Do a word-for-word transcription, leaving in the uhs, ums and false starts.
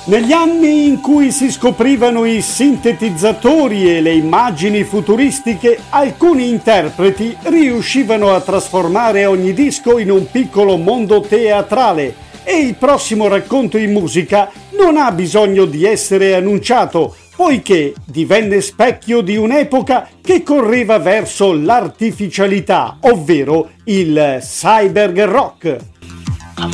Negli anni in cui si scoprivano i sintetizzatori e le immagini futuristiche, alcuni interpreti riuscivano a trasformare ogni disco in un piccolo mondo teatrale e il prossimo racconto in musica non ha bisogno di essere annunciato, poiché divenne specchio di un'epoca che correva verso l'artificialità, ovvero il cyber rock.